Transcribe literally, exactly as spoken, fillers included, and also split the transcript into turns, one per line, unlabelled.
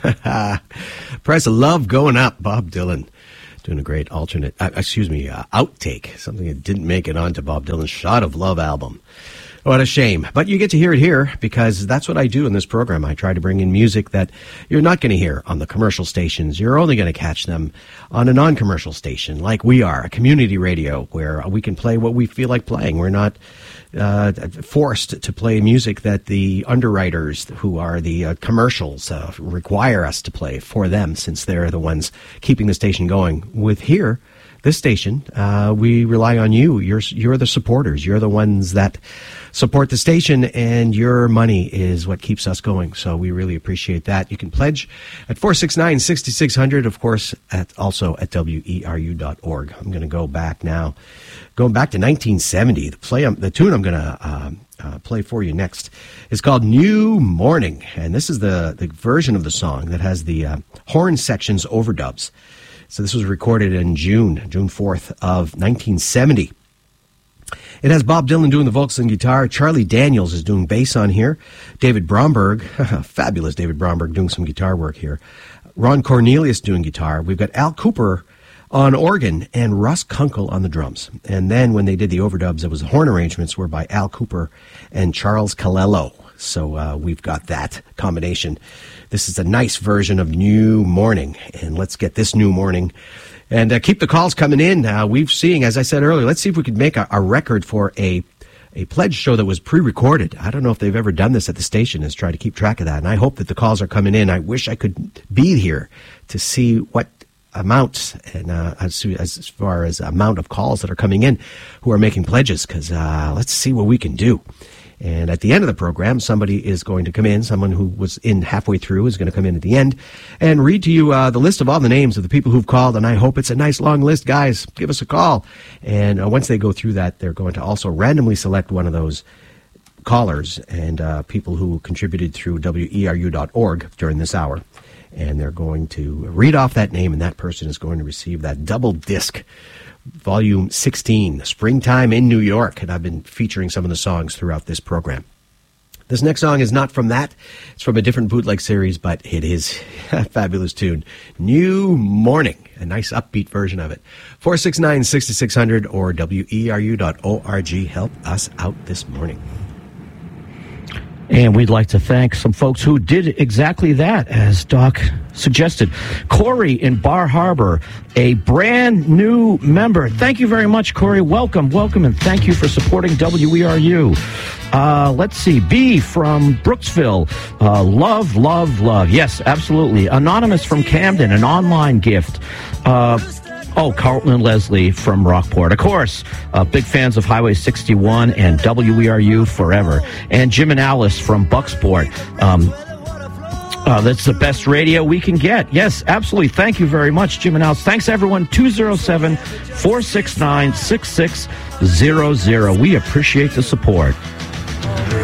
Price of love going up. Bob Dylan doing a great alternate, uh, excuse me, uh, outtake, something that didn't make it onto Bob Dylan's Shot of Love album. What a shame. But you get to hear it here because that's what I do in this program. I try to bring in music that you're not going to hear on the commercial stations. You're only going to catch them on a non-commercial station like we are, a community radio where we can play what we feel like playing. We're not uh, forced to play music that the underwriters, who are the uh, commercials, uh, require us to play for them since they're the ones keeping the station going. With here, this station, uh, we rely on you. You're, you're the supporters. You're the ones that support the station, and your money is what keeps us going. So we really appreciate that. You can pledge at four six nine, six six zero zero, of course, at also at W E R U dot org. I'm going to go back now. Going back to nineteen seventy, the play, the tune I'm going to uh, uh, play for you next is called New Morning. And this is the, the version of the song that has the uh, horn sections overdubs. So this was recorded in June, June fourth of nineteen seventy. It has Bob Dylan doing the vocals and guitar. Charlie Daniels is doing bass on here. David Bromberg, fabulous David Bromberg, doing some guitar work here. Ron Cornelius doing guitar. We've got Al Cooper on organ and Russ Kunkel on the drums. And then when they did the overdubs, it was the horn arrangements were by Al Cooper and Charles Calello. So uh, we've got that combination. This is a nice version of New Morning. And let's get this New Morning. And uh, keep the calls coming in. Uh, we've seen, as I said earlier, let's see if we could make a, a record for a a pledge show that was pre-recorded. I don't know if they've ever done this at the station, is try to keep track of that. And I hope that the calls are coming in. I wish I could be here to see what amounts and uh, as, as far as amount of calls that are coming in who are making pledges, because uh, let's see what we can do. And at the end of the program, somebody is going to come in, someone who was in halfway through is going to come in at the end and read to you uh, the list of all the names of the people who've called. And I hope it's a nice long list, guys. Give us a call. And uh, once they go through that, they're going to also randomly select one of those callers and uh, people who contributed through W E R U dot org during this hour. And they're going to read off that name, and that person is going to receive that double disc Volume sixteen, Springtime in New York, and I've been featuring some of the songs throughout this program. This next song is not from that. It's from a different bootleg series, but it is a fabulous tune. New Morning, a nice upbeat version of it. four six nine, six six zero zero or W E R U dot org. Help us out this morning.
And we'd like to thank some folks who did exactly that, as Doc suggested. Corey in Bar Harbor, a brand new member. Thank you very much, Corey. Welcome, welcome, and thank you for supporting W E R U. Uh, let's see, B from Brooksville. Uh, love, love, love. Yes, absolutely. Anonymous from Camden, an online gift. Uh, Oh, Carlton and Leslie from Rockport. Of course, uh, big fans of Highway sixty-one and W E R U forever. And Jim and Alice from Bucksport. Um, uh, that's the best radio we can get. Yes, absolutely. Thank you very much, Jim and Alice. Thanks, everyone. two oh seven, four six nine, six six zero zero. We appreciate the support.